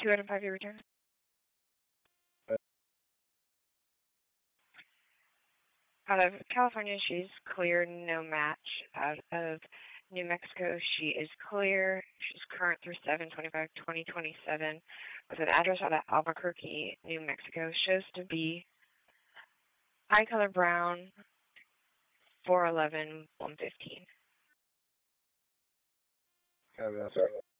2 out of 5 you return? Out of California, she's clear, no match. Out of New Mexico, she is clear. She's current through 7/25/2027 with an address out of Albuquerque, New Mexico. Shows to be eye color brown, 4'11", 115. Sorry.